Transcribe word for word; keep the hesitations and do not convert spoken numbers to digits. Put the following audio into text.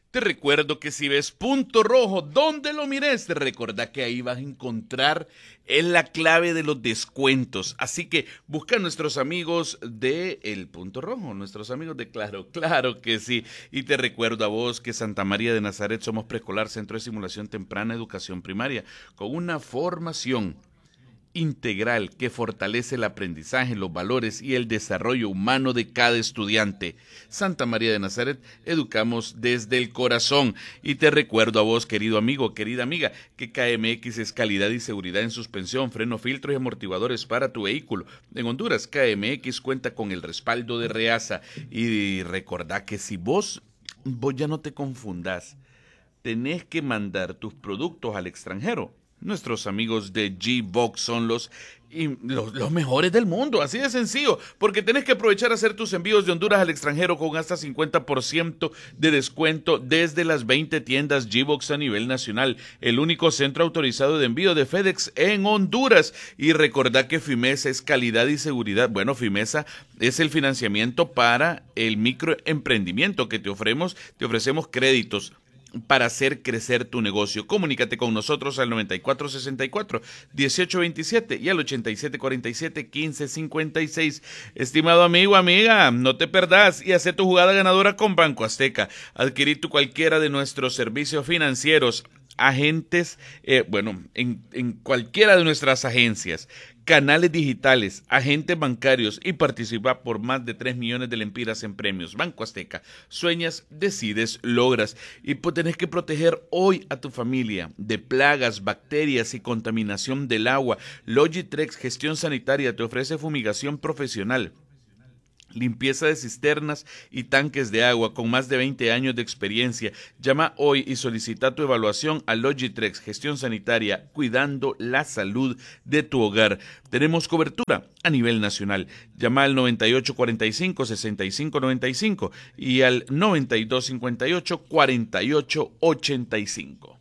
Te recuerdo que si ves punto rojo, donde lo mires, recordá que ahí vas a encontrar es la clave de los descuentos. Así que busca a nuestros amigos de El Punto Rojo, nuestros amigos de Claro, claro que sí. Y te recuerdo a vos que Santa María de Nazaret somos preescolar, centro de simulación temprana, educación primaria, con una formación integral que fortalece el aprendizaje, los valores y el desarrollo humano de cada estudiante. Santa María de Nazaret, educamos desde el corazón. Y te recuerdo a vos, querido amigo, querida amiga, que K M X es calidad y seguridad en suspensión, freno, filtros y amortiguadores para tu vehículo. En Honduras, K M X cuenta con el respaldo de REASA. Y recordá que si vos, vos ya no te confundás, tenés que mandar tus productos al extranjero. Nuestros amigos de G-Box son los, y los, los mejores del mundo, así de sencillo, porque tenés que aprovechar a hacer tus envíos de Honduras al extranjero con hasta cincuenta por ciento de descuento desde las veinte tiendas G-Box a nivel nacional, el único centro autorizado de envío de FedEx en Honduras. Y recordá que Fimesa es calidad y seguridad. Bueno, Fimesa es el financiamiento para el microemprendimiento que te ofrecemos, te ofrecemos créditos para hacer crecer tu negocio. Comunícate con nosotros al noventa y cuatro sesenta y cuatro, dieciocho veintisiete y al ochenta y siete cuarenta y siete, quince cincuenta y seis. Estimado amigo, amiga, no te perdás y haz tu jugada ganadora con Banco Azteca. Adquirí tu cualquiera de nuestros servicios financieros, agentes, eh, bueno, en, en cualquiera de nuestras agencias, canales digitales, agentes bancarios y participa por más de tres millones de lempiras en premios. Banco Azteca, sueñas, decides, logras. Y pues tenés que proteger hoy a tu familia de plagas, bacterias y contaminación del agua. Logitrex Gestión Sanitaria te ofrece fumigación profesional, limpieza de cisternas y tanques de agua con más de veinte años de experiencia. Llama hoy y solicita tu evaluación a Logitrex Gestión Sanitaria, cuidando la salud de tu hogar. Tenemos cobertura a nivel nacional. Llama al noventa y ocho cuarenta y cinco, sesenta y cinco noventa y cinco y al noventa y dos cincuenta y ocho, cuarenta y ocho ochenta y cinco.